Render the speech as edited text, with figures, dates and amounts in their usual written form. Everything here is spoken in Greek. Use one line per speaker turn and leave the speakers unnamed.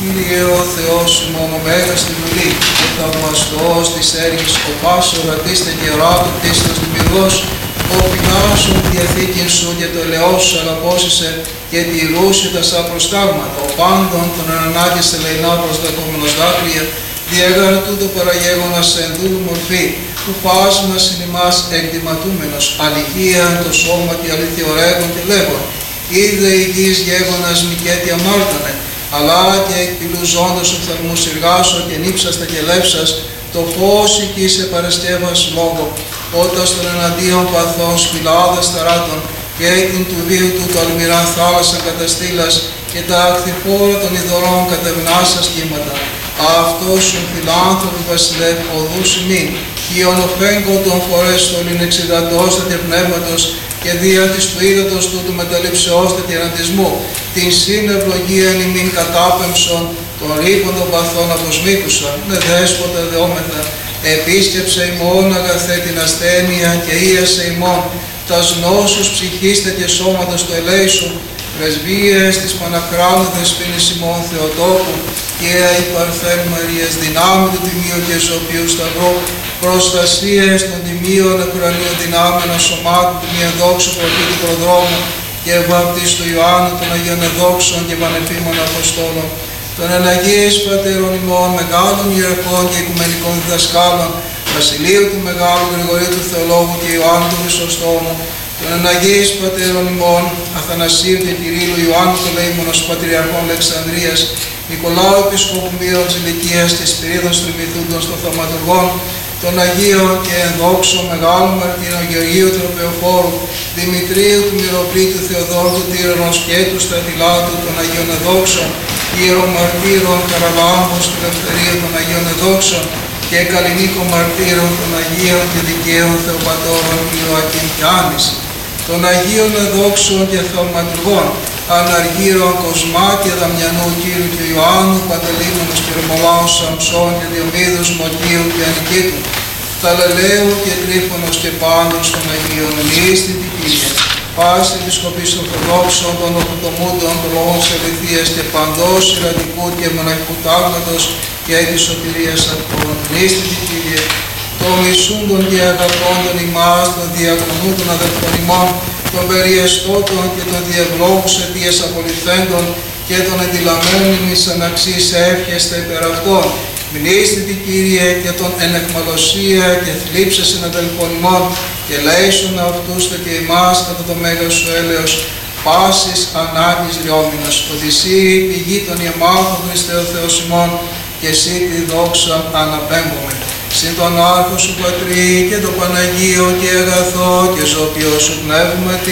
Κύριε ο Θεός ημών, ο Μέγας στη βουλή, ο θαυμαστός της έργης, ο πάσο ρατήστε και οράτο πίστος δημιουργός, ο πεινάσον διαθήκην σου και το ελαιός σου αγαπώσισε και τηρούσε τα σαν προστάγματα, ο πάντων τον ανάγκης ελεηνά προσδεκόμενος δάκρυα, διέγαρ τούτο παραγέγονας σε ενδούλου μορφή, που πας μας είναι ημάς εκτιματούμενος, αληθεία το σώμα και αλήθεια ωραίγων και λέγον, είδε η γης γέγονας μικέτη αμάρτανε, αλλά και εκπηλουζόντος οφθαλμούς εργάσω και νύψαστα και λέψας, το φως εκεί σε παρεσκεύας λόγο, όταν στον εναντίον παθών σπηλάδας ταράτων και την του βίου του το αλμυρά θάλασσα καταστήλας και τα ακτιφόρα των ειδωρών κατευνάσας κύματα. Αυτός σου φιλάνθρωποι βασιλεύ οδούς ημίν, ιονοφέγκον των φορές στολήν εξιδατώστα και πνεύματος και δια της του ύδατος τούτου μεταληψεώστα και εναντισμού, την συνευλογίαν ημίν κατάπεμψον, των ρήπων των παθών αποσμίκουσαν, με δέσποτα δεόμεθα, επίσκεψε ημών αγαθέ την ασθένεια και ίασε ημών, τας νόσους ψυχίστε και σώματος το ελέησου, πρεσβείες της Παναχράντου Δεσποίνης ημών Θεοτόκου, και η Παρθέν Μαρίας δυνάμει του Τιμίου και Ζωπίου Σταυρού, προστασίες των Τιμίων Εκουρανίων δυνάμεων σωμάτων του μη ενδόξου προκήτου προδρόμου και βαπτίστου Ιωάννου των Αγίων Εδόξων και Πανεπίμων Αποστόλων, των εναγείς πατέρων ημών, μεγάλων ιεραρχών και οικουμενικών διδασκάλων, Βασιλείου του Μεγάλου Γρηγορίου του Θεολόγου και Ιωάννου του Χρυσοστόμου, των εναγείς πατέρων ημών, Αθανασίου και Κυρίλου Ιωάννου του Λέημονος Πατριαρχών Αλεξανδρίας, Νικολάου Επισκόπου Μύρων της Ηλικίας και Σπυρίδων Στριμηθούντων των Θαυματουργών, των Αγίων και ενδόξων Μεγάλων Μαρτύρων Γεωργίου Τροπεοφόρου, Δημητρίου του Μυροπλήτου Θεοδόρου του Τύρανος και του Στρατιλάτου των Αγίων Εδόξων, Ιερομαρτύρων Καραλάμπους του Ελευθερίου των Αγίων Εδόξων και Καλλινίκων Μαρτύρων των Αγίων και Δικαίων Θεοπατώρων Ιωακήμ και Άνης, των Αγίων Εδόξων και Θαυματουργών, Αναργύρων Κοσμά και Δαμιανού Κύρου και Ιωάννου, Παντελήμωνος και Ρωμολάου Σαμψών και Διομήδους Μοκίου και Ανικήτου, Ταλελαίου και Τρίφωνος και πάντων των Αγίων Νίστητη Κύριε, πάση επισκοπής Ορθοδόξων των Οχτωμούντων των Λόγων της Αληθείας και παντός ιερατικού και μοναχικού τάγματος και της σωτηρίας αυτών. Νίστητη Κύριε, των μισούντων και αγαπώντων ημάς, των διακονού των αδελφών ημών, των περιεστώτων και των διευλόγους αιτίας απολυθέντων και των εντυλαμένων εις αναξής εύχεστε υπερ αυτών. Μνήστητη Κύριε και των εν εχμαλωσία και θλίψες εν αδελφών ημών και λέησον αυτούς και ημάς κατά το μέγα σου έλεος πάσης ανάγκης ριόμηνος. Οδυσσή πηγή των ιεμάχων Χριστέ ο Θεός ημών και εσύ τη δόξα αναπέμπουμε. Συν τον Άρχο σου Πατρί και το Παναγίο και αγαθό και ζωπιό σου πνεύμα